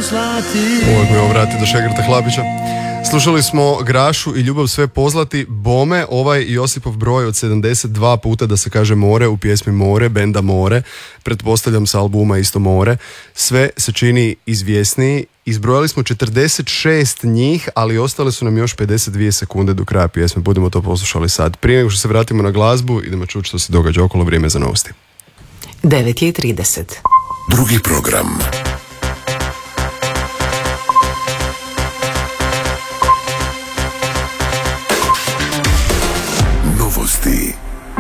poslati. Uvijek me vrati do Šegrta Hlapića. Slušali smo Grašu i Ljubav sve pozlati. Bome, ovaj Josipov broj od 72 puta da se kaže more u pjesmi More, benda More, pretpostavljam sa albuma isto More, sve se čini izvjesniji. Izbrojali smo 46 njih, ali ostale su nam još 52 sekunde do kraja pjesme. Budemo to poslušali sad. Prije nego što se vratimo na glazbu, idemo čuti što se događa okolo, vrijeme za novosti. 9:30. Drugi program. Novosti.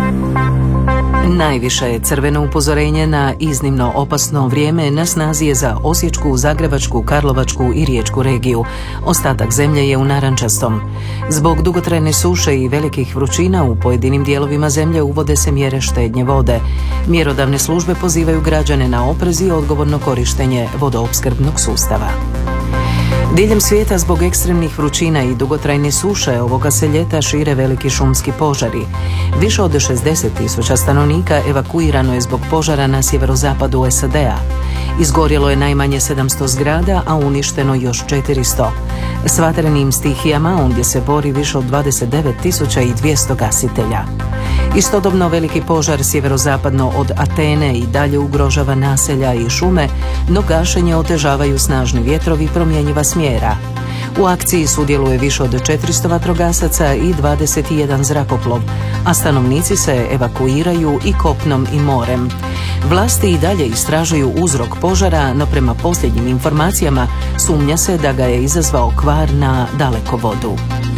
Najviše je crveno upozorenje na iznimno opasno vrijeme na snazi je za Osječku, Zagrebačku, Karlovačku i Riječku regiju. Ostatak zemlje je u narančastom. Zbog dugotrajne suše i velikih vrućina u pojedinim dijelovima zemlje uvode se mjere štednje vode. Mjerodavne službe pozivaju građane na oprez i odgovorno korištenje vodoopskrbnog sustava. Diljem svijeta zbog ekstremnih vrućina i dugotrajne suše ovoga se ljeta šire veliki šumski požari. Više od 60.000 stanovnika evakuirano je zbog požara na sjeverozapadu SAD-a. Izgorjelo je najmanje 700 zgrada, a uništeno još 400. S vatrenim stihijama ondje se bori više od 29.200 gasitelja. Istodobno veliki požar sjeverozapadno od Atene i dalje ugrožava naselja i šume, no gašenje otežavaju snažni vjetrovi promjenjiva smjera. U akciji sudjeluje više od 400 vatrogasaca i 21 zrakoplov, a stanovnici se evakuiraju i kopnom i morem. Vlasti i dalje istražuju uzrok požara, no prema posljednjim informacijama sumnja se da ga je izazvao kvar na dalekovodu.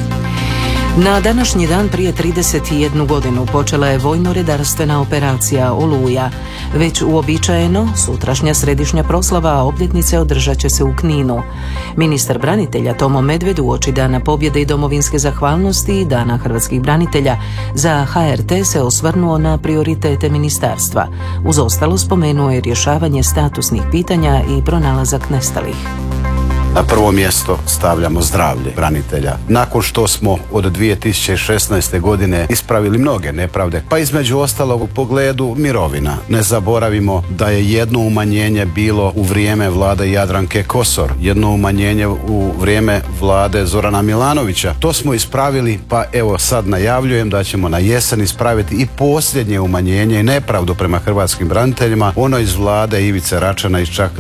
Na današnji dan prije 31 godinu počela je vojno-redarstvena operacija Oluja. Već uobičajeno, sutrašnja središnja proslava obljetnice održat će se u Kninu. Ministar branitelja Tomo Medved uoči Dana pobjede i domovinske zahvalnosti i Dana hrvatskih branitelja za HRT se osvrnuo na prioritete ministarstva. Uz ostalo spomenuo je rješavanje statusnih pitanja i pronalazak nestalih. Na prvo mjesto stavljamo zdravlje branitelja. Nakon što smo od 2016. godine ispravili mnoge nepravde, pa između ostalog u pogledu mirovina. Ne zaboravimo da je jedno umanjenje bilo u vrijeme vlade Jadranke Kosor, jedno umanjenje u vrijeme vlade Zorana Milanovića. To smo ispravili, pa evo sad najavljujem da ćemo na jesen ispraviti i posljednje umanjenje i nepravdu prema hrvatskim braniteljima, ono iz vlade Ivice Račana iz čak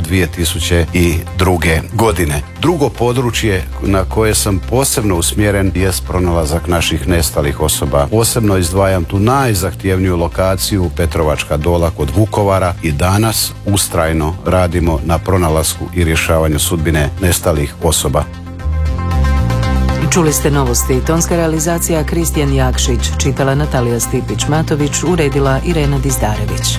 2002. godine. Drugo područje na koje sam posebno usmjeren jest pronalazak naših nestalih osoba. Posebno izdvajam tu najzahtjevniju lokaciju Petrovačka Dola kod Vukovara i danas ustrajno radimo na pronalasku i rješavanju sudbine nestalih osoba. Čuli ste novosti. Tonska realizacija Kristijan Jakšić, čitala Natalija Stipić-Matović, uredila Irena Dizdarević.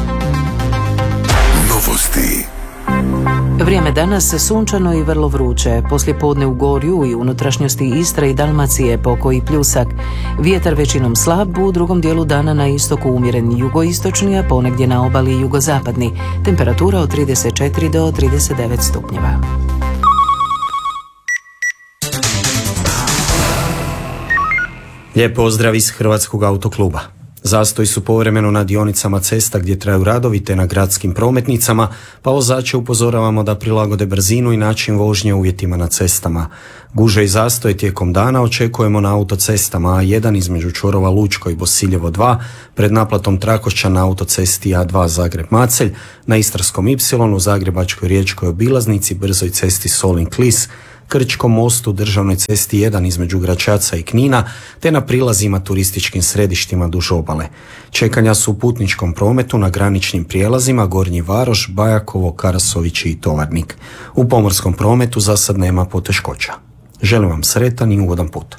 Novosti. Vrijeme danas sunčano i vrlo vruće. Poslijepodne u Gorju i unutrašnjosti Istre i Dalmacije pokoji pljusak. Vjetar većinom slab, u drugom dijelu dana na istoku umjeren jugoistočni, a ponegdje na obali jugozapadni. Temperatura od 34 do 39 stupnjeva. Lijep pozdrav iz Hrvatskog autokluba. Zastoji su povremeno na dionicama cesta gdje traju radovi te na gradskim prometnicama, pa vozače upozoravamo da prilagode brzinu i način vožnje uvjetima na cestama. Guže i zastoje tijekom dana očekujemo na autocestama A1 između čvorova Lučko i Bosiljevo 2, pred naplatom Trakošća na autocesti A2 Zagreb-Macelj, na Istarskom Y, u Zagrebačkoj riječkoj obilaznici, brzoj cesti Solin-Klis, Krčkom mostu, državnoj cesti 1 između Gračaca i Knina, te na prilazima turističkim središtima duž obale. Čekanja su u putničkom prometu na graničnim prijelazima Gornji Varoš, Bajakovo, Karasovići i Tovarnik. U pomorskom prometu za sad nema poteškoća. Želim vam sretan i ugodan put.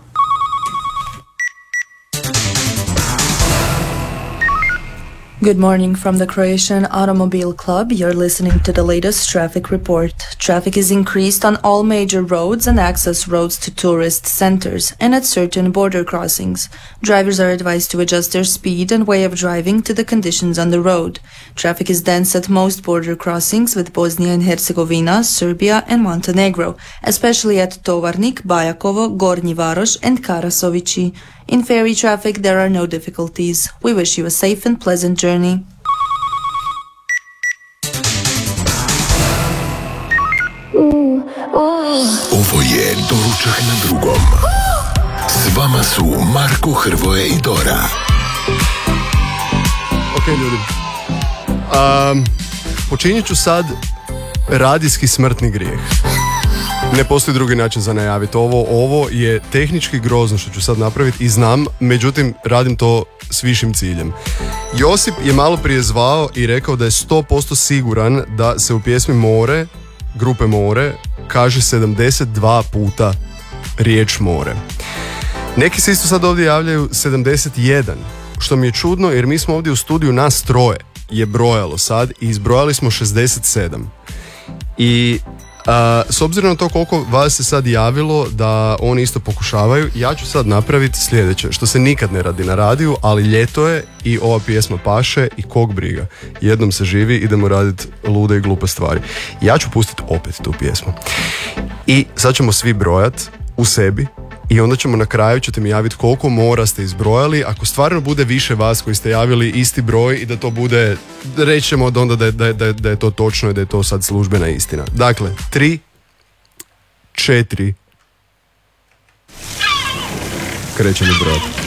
Good morning from the Croatian Automobile Club. You're listening to the latest traffic report. Traffic is increased on all major roads and access roads to tourist centers and at certain border crossings. Drivers are advised to adjust their speed and way of driving to the conditions on the road. Traffic is dense at most border crossings with Bosnia and Herzegovina, Serbia and Montenegro, especially at Tovarnik, Bajakovo, Gornji Varoš and Karasovići. In ferry traffic, there are no difficulties. We wish you a safe and pleasant journey. Ooh. Ovo je Doručak na drugom. S vama su Marko, Hrvoje i Dora. Ok, ljudi. Počinit ću sad radijski smrtni grijeh. Ne postoji drugi način za najaviti. Ovo je tehnički grozno što ću sad napraviti i znam, međutim radim to s višim ciljem. Josip je malo prije zvao i rekao da je 100% siguran da se u pjesmi More, grupe More, kaže 72 puta riječ more. Neki se isto sad ovdje javljaju 71, što mi je čudno jer mi smo ovdje u studiju, nas troje je brojalo sad i izbrojali smo 67. I s obzirom na to koliko vas se sad javilo da oni isto pokušavaju, ja ću sad napraviti sljedeće, što se nikad ne radi na radiju, ali ljeto je i ova pjesma paše i kog briga. Jednom se živi, idemo raditi lude i glupe stvari. Ja ću pustiti opet tu pjesmu. I sad ćemo svi brojati u sebi i onda ćemo na kraju, ćete mi javiti koliko mora ste izbrojali. Ako stvarno bude više vas koji ste javili isti broj i da to bude, rećemo onda da je to točno i da je to sad službena istina. Dakle, 3, 4, krećemo brojati.